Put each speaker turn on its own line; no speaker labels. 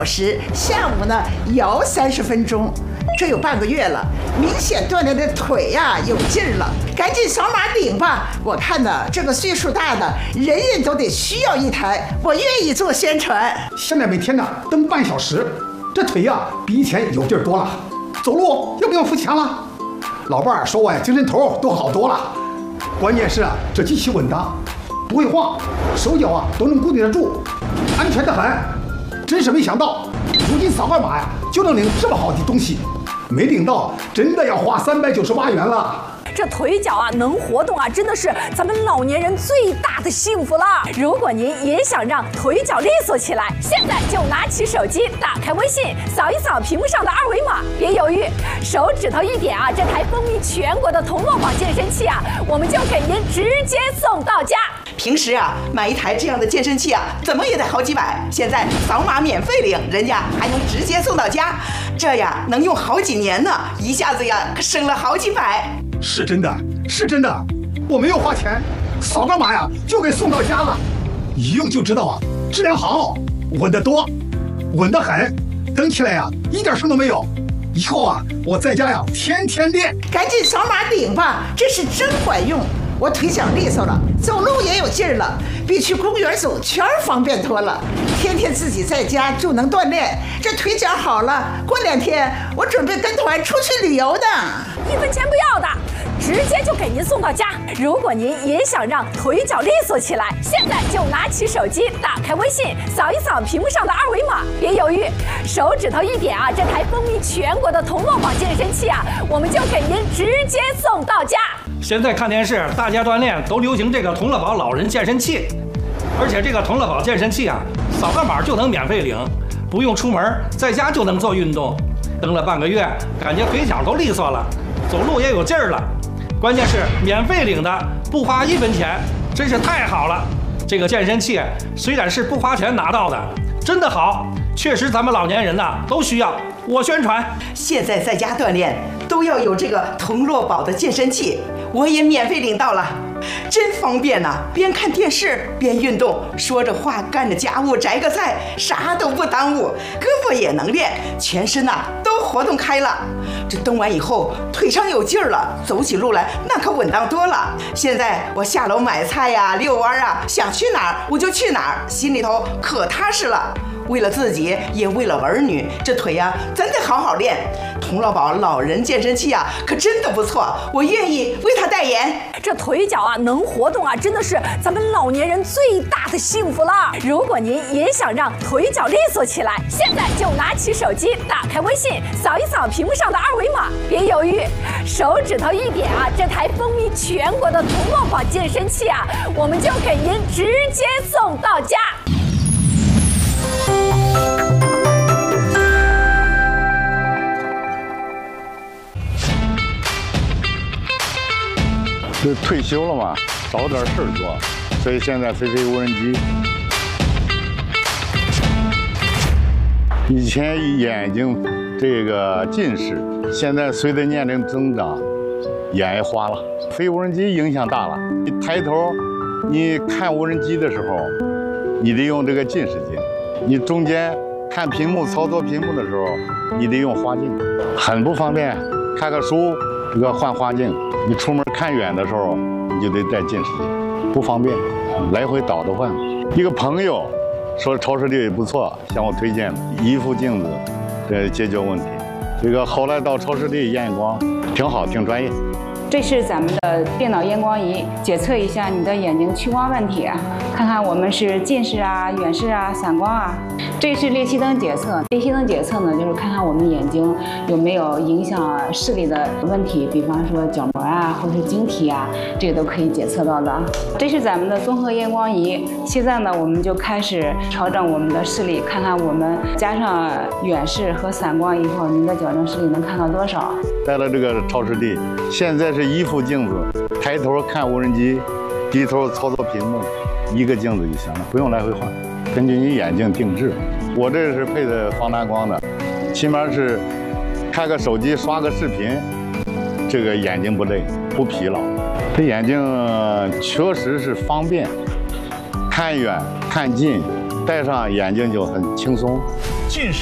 时，下午呢摇30分钟，这有半个月了，明显锻炼的腿呀有劲儿了，赶紧扫码领吧！我看呢，这个岁数大的人人都得需要一台，我愿意做宣传。
现在每天呢蹬半小时，这腿呀比以前有劲儿多了，走路要不用付钱了。老伴儿说我呀精神头都好多了，关键是这机器稳当，不会晃，手脚啊都能固定得住，安全得很。真是没想到，如今扫个码呀就能领这么好的东西，没领到真的要花398元了。
这腿脚啊能活动啊，真的是咱们老年人最大的幸福了。如果您也想让腿脚利索起来，现在就拿起手机，打开微信，扫一扫屏幕上的2维码，别犹豫，手指头一点啊，这台风靡全国的童乐宝健身器啊，我们就给您直接送到家。
平时啊，买一台这样的健身器啊，怎么也得好几百。现在扫码免费领，人家还能直接送到家，这呀能用好几年呢，一下子呀可省了好几百。
是真的，是真的，我没有花钱，扫个码呀就给送到家了，一用就知道啊，质量好，稳得多，稳得很，蹬起来呀一点声都没有。以后啊，我在家呀天天练。赶紧扫码领吧，这是真管用。我腿脚利索了，走路也有劲儿了，比去公园走圈方便多了。天天自己在家就能锻炼，这腿脚好了，过2天我准备跟团出去旅游呢。
1分钱不要的，直接就给您送到家。如果您也想让腿脚利索起来，现在就拿起手机，打开微信，扫一扫屏幕上的2维码，别犹豫，手指头一点啊，这台风靡全国的童乐宝健身器啊，我们就给您直接送到家。
现在看电视，大家锻炼都流行这个童乐宝老人健身器，而且这个童乐宝健身器啊，扫个码就能免费领，不用出门，在家就能做运动。蹬了半个月，感觉腿脚都利索了，走路也有劲儿了。关键是免费领的，不花1分钱，真是太好了。这个健身器虽然是不花钱拿到的，真的好，确实咱们老年人呐都需要。我宣传，
现在在家锻炼都要有这个童乐宝的健身器，我也免费领到了，真方便呐！边看电视边运动，说着话干着家务，摘个菜，啥都不耽误，胳膊也能练，全身呐都活动开了。这蹬完以后，腿上有劲儿了，走起路来那可稳当多了。现在我下楼买菜呀、遛弯啊，想去哪儿我就去哪儿，心里头可踏实了。为了自己，也为了儿女，这腿呀咱得好好练。童乐宝老人健身器啊，可真的不错，我愿意为他代言。
这腿脚啊能活动啊，真的是咱们老年人最大的幸福了。如果您也想让腿脚利索起来，现在就拿起手机，打开微信，扫一扫屏幕上的2维码，别犹豫，手指头一点啊，这台风靡全国的童乐宝健身器啊，我们就给您直接送到家。
这退休了嘛，找点事儿做，所以现在飞无人机。以前眼睛这个近视，现在随着年龄增长，眼也花了。飞无人机影响大了，你抬头，你看无人机的时候，你得用这个近视镜；你中间看屏幕、操作屏幕的时候，你得用花镜，很不方便。看个书，这个换花镜。你出门看远的时候，你就得戴近视镜，不方便，来回倒着换。一个朋友说超视力不错，向我推荐一副镜子，解决问题。这个后来到超视力验光，挺好，挺专业。
这是咱们的电脑验光仪，检测一下你的眼睛屈光问题，看看我们是近视啊、远视啊、散光啊。这是裂隙灯检测，裂隙灯检测呢，就是看看我们眼睛有没有影响视力的问题，比方说角膜啊，或者是晶体啊，这个都可以检测到的。这是咱们的综合验光仪，现在呢，我们就开始调整我们的视力，看看我们加上远视和散光以后，您的矫正视力能看到多少。
戴了这个超视力，现在是一副镜子，抬头看无人机，低头操作屏幕，一个镜子就行了，不用来回换，根据你眼睛定制。我这是配的防蓝光的，起码是看个手机、刷个视频，这个眼睛不累、不疲劳。这眼睛确实是方便，看远看近，戴上眼镜就很轻松。
近视。